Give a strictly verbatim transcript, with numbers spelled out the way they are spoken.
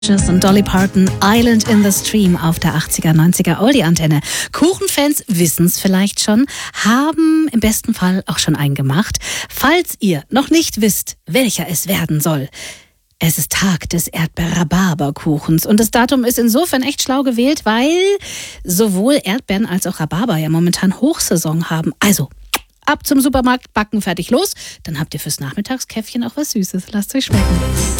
Und Dolly Parton, Island in the Stream auf der achtziger, neunziger Oldie-Antenne. Kuchenfans wissen es vielleicht schon, haben im besten Fall auch schon einen gemacht. Falls ihr noch nicht wisst, welcher es werden soll, es ist Tag des Erdbeer-Rhabarber-Kuchens und das Datum ist insofern echt schlau gewählt, weil sowohl Erdbeeren als auch Rhabarber ja momentan Hochsaison haben. Also ab zum Supermarkt, backen, fertig, los. Dann habt ihr fürs Nachmittagskäffchen auch was Süßes. Lasst euch schmecken.